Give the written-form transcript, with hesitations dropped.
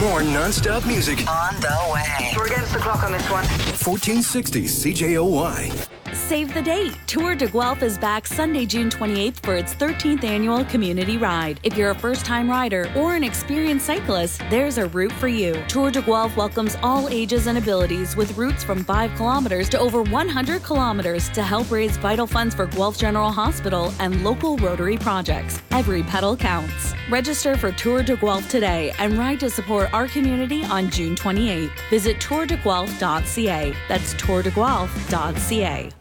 More non-stop music On the way. We're against the clock on this one. 1460 CJOY. Save the date. Tour de Guelph is back Sunday, June 28th for its 13th annual community ride. If you're a first-time rider or an experienced cyclist, there's a route for you. Tour de Guelph welcomes all ages and abilities with routes from 5 kilometers to over 100 kilometers to help raise vital funds for Guelph General Hospital and local Rotary projects. Every pedal counts. Register for Tour de Guelph today and ride to support our community on June 28th. Visit tourdeguelph.ca. That's tourdeguelph.ca.